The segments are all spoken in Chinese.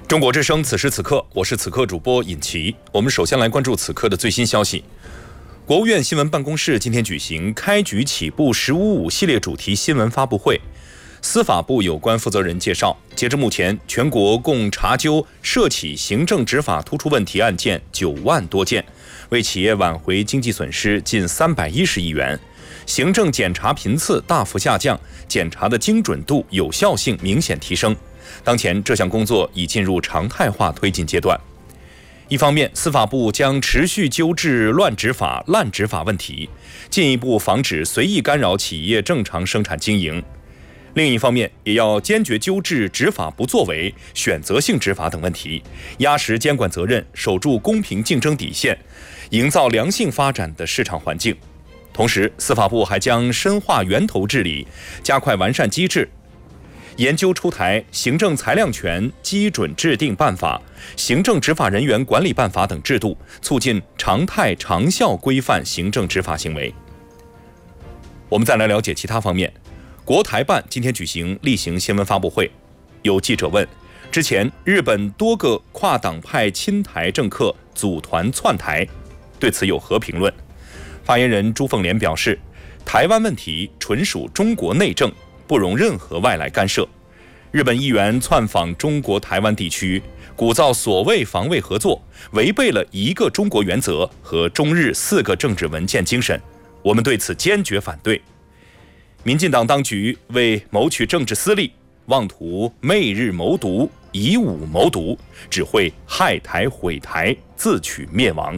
中国之声，此时此刻，我是此刻主播尹奇。我们首先来关注此刻的最新消息。国务院新闻办公室今天举行开局起步“15.5”系列主题新闻发布会。司法部有关负责人介绍，截至目前，全国共查究涉企行政执法突出问题案件9万多件，为企业挽回经济损失近310亿元。行政检查频次大幅下降，检查的精准度、有效性明显提升。当前这项工作已进入常态化推进阶段。一方面，司法部将持续纠治乱执法、滥执法问题，进一步防止随意干扰企业正常生产经营；另一方面，也要坚决纠治执法不作为、选择性执法等问题，压实监管责任，守住公平竞争底线，营造良性发展的市场环境。同时，司法部还将深化源头治理，加快完善机制，研究出台行政裁量权基准制定办法、行政执法人员管理办法等制度，促进常态长效规范行政执法行为。我们再来了解其他方面。国台办今天举行例行新闻发布会，有记者问：之前日本多个跨党派亲台政客组团窜台，对此有何评论？发言人朱凤莲表示，台湾问题纯属中国内政，不容任何外来干涉。日本议员窜访中国台湾地区，鼓噪所谓防卫合作，违背了一个中国原则和中日4个政治文件精神，我们对此坚决反对。民进党当局为谋取政治私利，妄图媚日谋独、以武谋独，只会害台毁台，自取灭亡。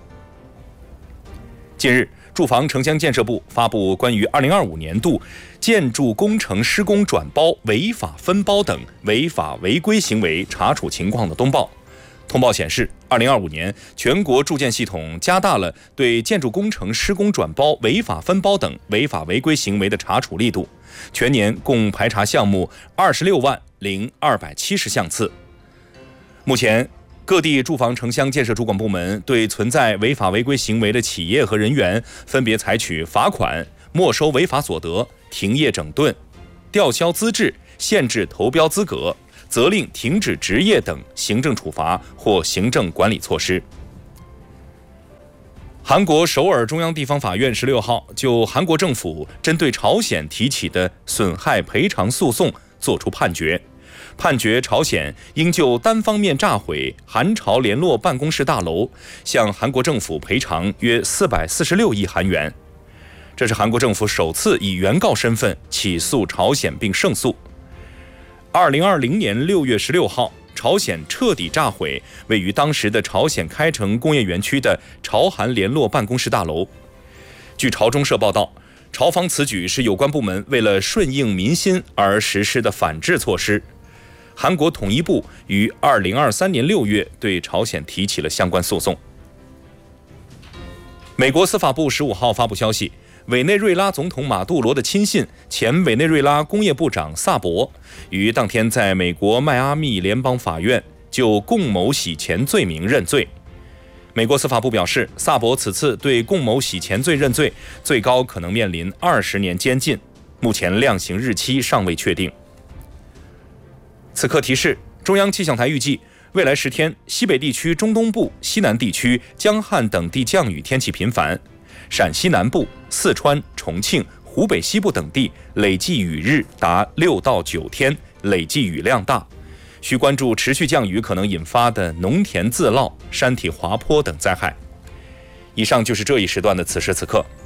近日，住房城乡建设部发布关于2025年度建筑工程施工转包、违法分包等违法违规行为查处情况的通报。通报显示，2025年全国住建系统加大了对建筑工程施工转包、违法分包等违法违规行为的查处力度，全年共排查项目26万0270项次。目前，各地住房城乡建设主管部门对存在违法违规行为的企业和人员，分别采取罚款、没收违法所得、停业整顿、吊销资质、限制投标资格、责令停止执业等行政处罚或行政管理措施。韩国首尔中央地方法院16号就韩国政府针对朝鲜提起的损害赔偿诉讼作出判决，判决朝鲜应就单方面炸毁韩朝联络办公室大楼，向韩国政府赔偿约446亿韩元。这是韩国政府首次以原告身份起诉朝鲜并胜诉。2020年6月16号，朝鲜彻底炸毁位于当时的朝鲜开城工业园区的朝韩联络办公室大楼。据朝中社报道，朝方此举是有关部门为了顺应民心而实施的反制措施。韩国统一部于2023年6月对朝鲜提起了相关诉讼。美国司法部15号发布消息，委内瑞拉总统马杜罗的亲信、前委内瑞拉工业部长萨博于当天在美国迈阿密联邦法院就共谋洗钱罪名认罪。美国司法部表示，萨博此次对共谋洗钱罪认罪，最高可能面临20年监禁，目前量刑日期尚未确定。此刻提示，中央气象台预计未来10天，西北地区中东部、西南地区、江汉等地降雨天气频繁，陕西南部、四川、重庆、湖北西部等地累计雨日达6到9天，累计雨量大，需关注持续降雨可能引发的农田自涝、山体滑坡等灾害。以上就是这一时段的此时此刻，